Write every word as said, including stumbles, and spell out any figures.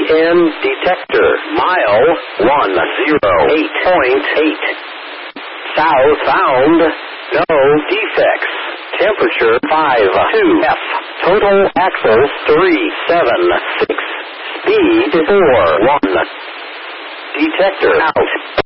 N detector. Mile one zero eight point eight. South found. No defects. Temperature five two F. Total axles three seven six. Speed four one. Detector out.